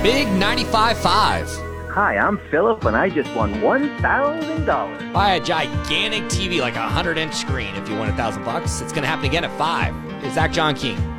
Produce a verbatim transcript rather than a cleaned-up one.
Big ninety-five five. Hi, I'm Philip, and I just won one thousand dollars. Buy a gigantic T V, like a hundred inch screen if you win a thousand bucks. It's going to happen again at five. It's Zach John King.